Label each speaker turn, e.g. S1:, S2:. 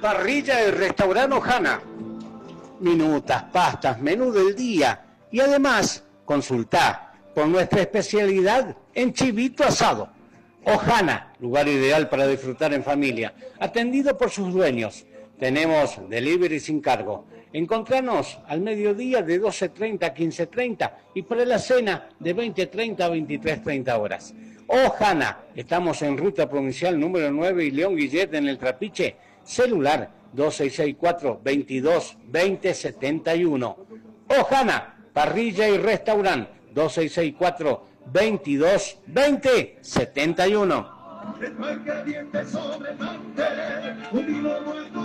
S1: Parrilla y restaurante Ojana. Minutas, pastas, menú del día y además consultá por nuestra especialidad en chivito asado. Ojana, lugar ideal para disfrutar en familia, atendido por sus dueños. Tenemos delivery sin cargo. Encontranos al mediodía de 12:30 a 15:30 y para la cena de 20:30 a 23:30 horas. Ojana, estamos en ruta provincial número 9 y León Guillet en el Trapiche. Celular 2664-22-2071. Ojana, parrilla y restaurante 2664-22-2071.